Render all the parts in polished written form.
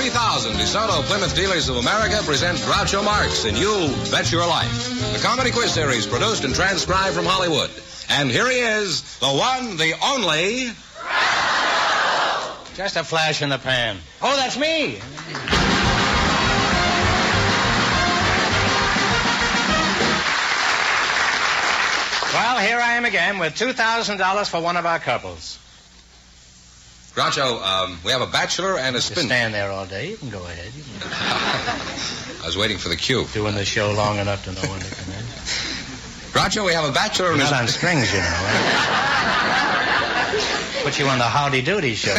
3,000 DeSoto Plymouth Dealers of America present Groucho Marx in You Bet Your Life, the comedy quiz series produced and transcribed from Hollywood. And here he is, the one, the only... Just a flash in the pan. Oh, that's me! Well, here I am again with $2,000 for one of our couples. Groucho, we have a bachelor and a spin. You stand there all day. You can go ahead. I was waiting for the cue. Doing the show long enough to know when to come in. Groucho, we have a bachelor and Not on strings, you know. Put you on the Howdy Doody show.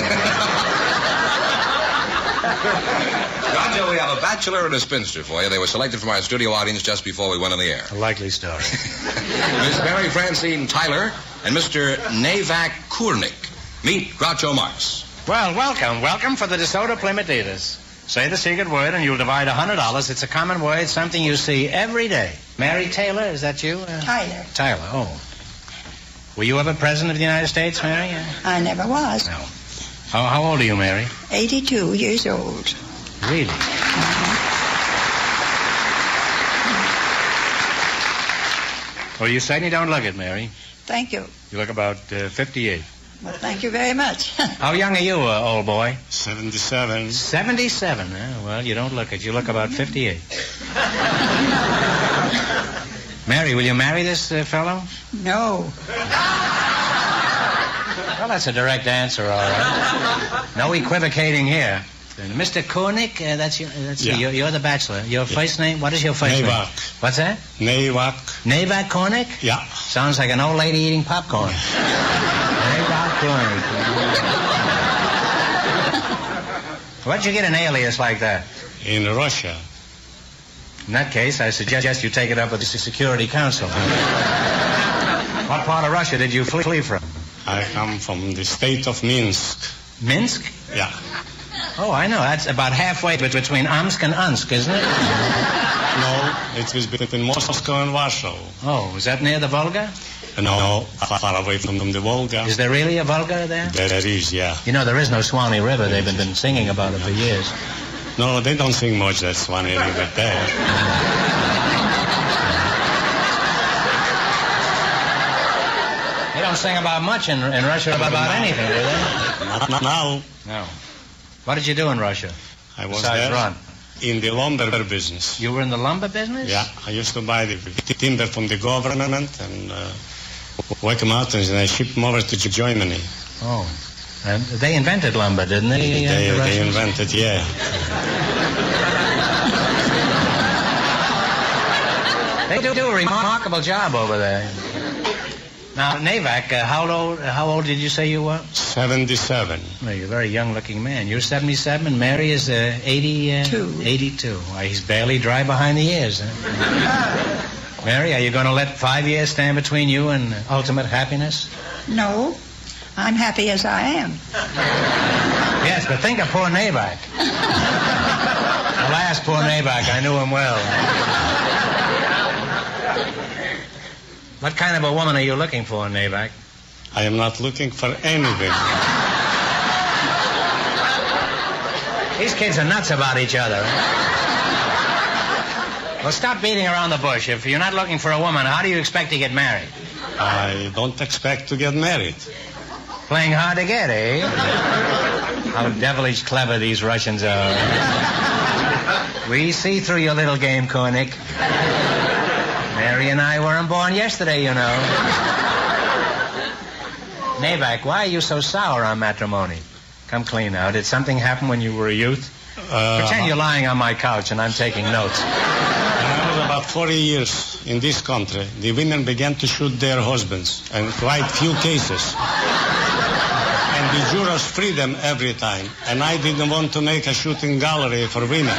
Groucho, we have a bachelor and a spinster for you. They were selected from our studio audience just before we went on the air. A likely story. Miss Mary Francine Tyler and Mr. Navak Kurnik. Meet Groucho Marx. Well, welcome for the DeSoto Plymouth Dealers. Say the secret word and you'll divide $100. It's a common word, something you see every day. Mary Taylor, is that you? Tyler. Tyler, oh. Were you ever president of the United States, Mary? I never was. No. How old are you, Mary? 82 years old. Really? Well, you certainly don't look it, Mary. Thank you. You look about 58. Well, thank you very much. How young are you, old boy? 77. 77, huh? Well, you don't look it. You look about 58. Mary, will you marry this fellow? No. Well, that's a direct answer, all right. No equivocating here. Mr. Kornick, you're the bachelor. Your first name? What is your first name? Navak. What's that? Navak. Navak Kornick? Yeah. Sounds like an old lady eating popcorn. Navak Kornick. Where'd you get an alias like that? In Russia. In that case, I suggest you take it up with the Security Council. What part of Russia did you flee from? I come from the state of Minsk. Minsk? Yeah. Oh, I know. That's about halfway between Omsk and Unsk, isn't it? No, it was between Moscow and Warsaw. Oh, is that near the Volga? No, far away from the Volga. Is there really a Volga there? There is, yeah. You know, there is no Swanee River. They've been singing about it for years. No, they don't sing much that Swanee River there. They don't sing about much in Russia about anything, do they? Not now. No. What did you do in Russia? I was Besides there run? in the lumber business. You were in the lumber business? Yeah, I used to buy the timber from the government and work them out and I ship them over to Germany. Oh. And they invented lumber, didn't they? They invented, yeah. They do a remarkable job over there. Now, Navak, how old did you say you were? 77. Well, you're a very young-looking man. You're 77, and Mary is 82. 82. Why, he's barely dry behind the ears, huh? Mary, are you going to let 5 years stand between you and ultimate happiness? No. I'm happy as I am. Yes, but think of poor Navak. Alas, poor Navak. I knew him well. What kind of a woman are you looking for, Navak? I am not looking for anything. These kids are nuts about each other. Well, stop beating around the bush. If you're not looking for a woman, how do you expect to get married? I don't expect to get married. Playing hard to get, eh? How devilish clever these Russians are. We see through your little game, Kornick. Mary and I weren't born yesterday, you know. Navak, why are you so sour on matrimony? Come clean now. Did something happen when you were a youth? Pretend you're lying on my couch and I'm taking notes. When I was about 40 years in this country, the women began to shoot their husbands, and quite few cases. And the jurors freed them every time. And I didn't want to make a shooting gallery for women.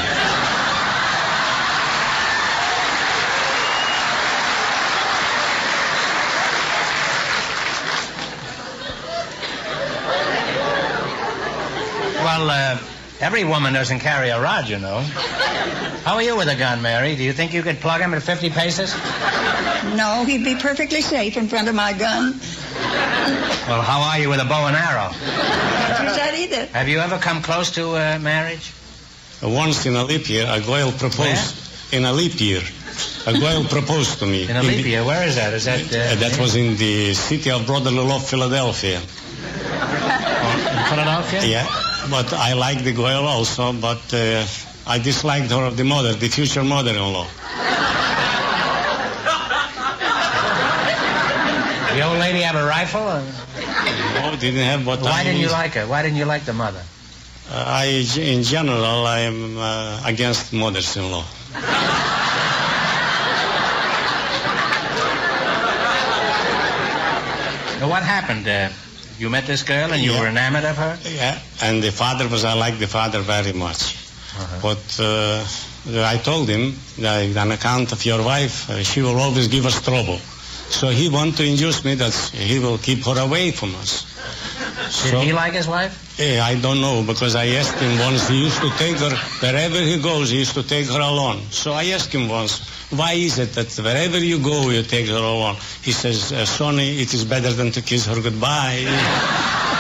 Well, every woman doesn't carry a rod, you know. How are you with a gun, Mary? Do you think you could plug him at 50 paces? No, he'd be perfectly safe in front of my gun. Well, how are you with a bow and arrow? Can't do that either. Have you ever come close to marriage? once in a leap year, a girl proposed. In a leap year, a girl proposed to me. In a leap year? Where is that? Is that... that was in the city of brotherly love, Philadelphia. In Philadelphia? Yeah, but I liked the girl also, but I disliked her, the mother, the future mother-in-law. The old lady have a rifle? Or? No, didn't have, but Why didn't you like her? Why didn't you like the mother? In general, I am against mothers-in-law. Well, what happened? You met this girl and you were enamored of her? Yeah, and the father I liked the father very much. But I told him that on account of your wife, she will always give us trouble. So he wanted to induce me that he will keep her away from us. Did he like his wife? Yeah, I don't know, because I asked him once. He used to take her, wherever he goes, he used to take her alone. So I asked him once, why is it that wherever you go, you take her alone? He says, Sonny, it is better than to kiss her goodbye.